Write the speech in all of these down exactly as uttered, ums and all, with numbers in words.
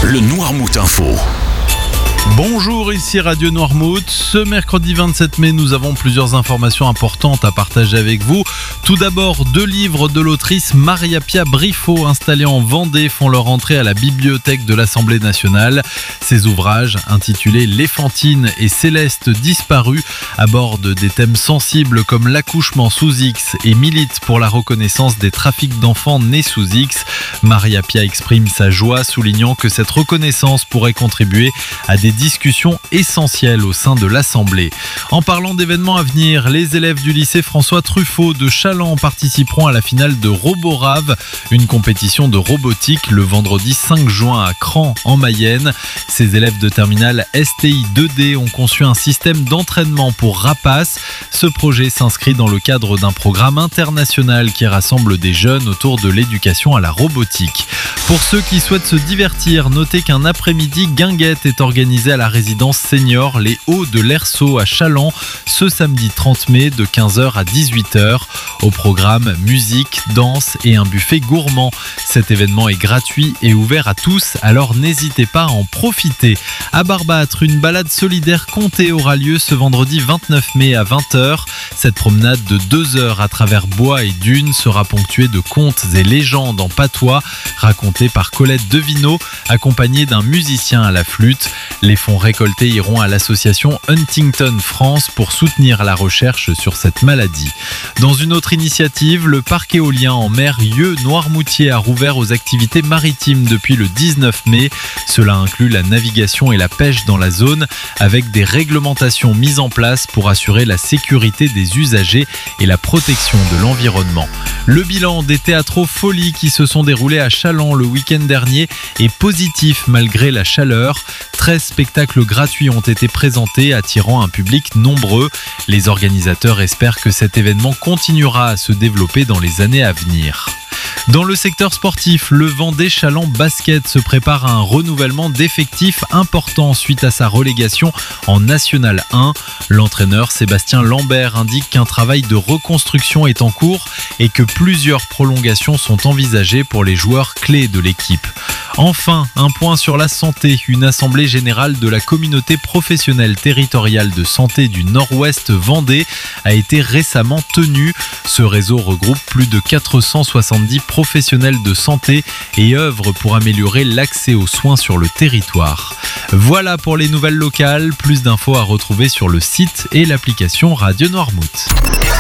le Noirmout Info. Bonjour, ici Radio Noirmout. Ce mercredi vingt-sept mai, nous avons plusieurs informations importantes à partager avec vous. Tout d'abord, deux livres de l'autrice Maria-Pia Briffaut, installés en Vendée, font leur entrée à la bibliothèque de l'Assemblée nationale. Ces ouvrages, intitulés Les Fantines et Céleste disparues, abordent des thèmes sensibles comme l'accouchement sous X et militent pour la reconnaissance des trafics d'enfants nés sous X. Maria-Pia exprime sa joie, soulignant que cette reconnaissance pourrait contribuer à des discussions essentielles au sein de l'Assemblée. En parlant d'événements à venir, les élèves du lycée François Truffaut de Challans participeront à la finale de RoboRave, une compétition de robotique le vendredi cinq juin à Cran en Mayenne. Ces élèves de terminale S T I deux D ont conçu un système d'entraînement pour rapaces. Ce projet s'inscrit dans le cadre d'un programme international qui rassemble des jeunes autour de l'éducation à la robotique. Pour ceux qui souhaitent se divertir, notez qu'un après-midi guinguette est organisé à la résidence senior Les Hauts de l'Erceau à Challans ce samedi trente mai de quinze heures à dix-huit heures. Au programme, musique, danse et un buffet gourmand. Cet événement est gratuit et ouvert à tous, alors n'hésitez pas à en profiter. À Barbâtre, une balade solidaire comptée aura lieu ce vendredi vingt-neuf mai à vingt heures. Cette promenade de deux heures à travers bois et dunes sera ponctuée de contes et légendes en patois racontés par Colette Devineau, accompagnée d'un musicien à la flûte. Les fonds récoltés iront à l'association Huntington France pour soutenir la recherche sur cette maladie. Dans une autre initiative, le parc éolien en mer Yeux-Noirmoutier a rouvert aux activités maritimes depuis le dix-neuf mai. Cela inclut la navigation et la pêche dans la zone, avec des réglementations mises en place pour assurer la sécurité des usagers et la protection de l'environnement. Le bilan des théâtro-folies qui se sont déroulés à Challans le week-end dernier est positif malgré la chaleur. treize spectacles gratuits ont été présentés, attirant un public nombreux. Les organisateurs espèrent que cet événement continuera à se développer dans les années à venir. Dans le secteur sportif, le Vendée Challans Basket se prépare à un renouvellement d'effectifs important suite à sa relégation en National un. L'entraîneur Sébastien Lambert indique qu'un travail de reconstruction est en cours et que plusieurs prolongations sont envisagées pour les joueurs clés de l'équipe. Enfin, un point sur la santé. Une assemblée générale de la communauté professionnelle territoriale de santé du Nord-Ouest Vendée a été récemment tenue. Ce réseau regroupe plus de quatre cent soixante-dix professionnels de santé et œuvre pour améliorer l'accès aux soins sur le territoire. Voilà pour les nouvelles locales. Plus d'infos à retrouver sur le site et l'application Radio Noirmout.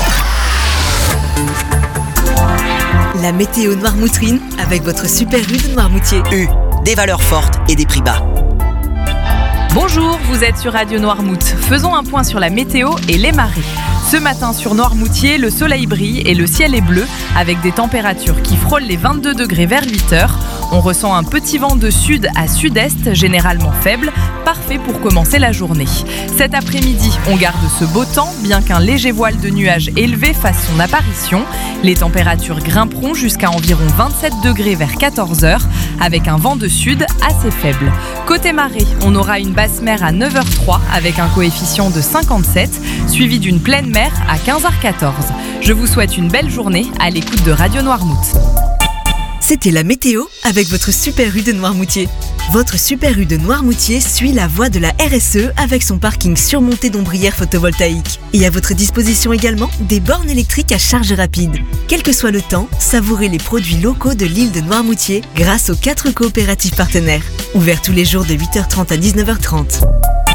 La météo noirmoutrine avec votre Super U de Noirmoutier. U, des valeurs fortes et des prix bas. Bonjour, vous êtes sur Radio Noirmout. Faisons un point sur la météo et les marées. Ce matin sur Noirmoutier, le soleil brille et le ciel est bleu avec des températures qui frôlent les vingt-deux degrés vers huit heures. On ressent un petit vent de sud à sud-est, généralement faible, parfait pour commencer la journée. Cet après-midi, on garde ce beau temps, bien qu'un léger voile de nuages élevé fasse son apparition. Les températures grimperont jusqu'à environ vingt-sept degrés vers quatorze heures, avec un vent de sud assez faible. Côté marée, on aura une basse mer à neuf heures trois avec un coefficient de cinquante-sept, suivi d'une pleine mer à quinze heures quatorze. Je vous souhaite une belle journée à l'écoute de Radio Noirmout. C'était la météo avec votre Super U de Noirmoutier. Votre Super U de Noirmoutier suit la voie de la R S E avec son parking surmonté d'ombrières photovoltaïques. Et à votre disposition également des bornes électriques à charge rapide. Quel que soit le temps, savourez les produits locaux de l'île de Noirmoutier grâce aux quatre coopératives partenaires. Ouverts tous les jours de huit heures trente à dix-neuf heures trente.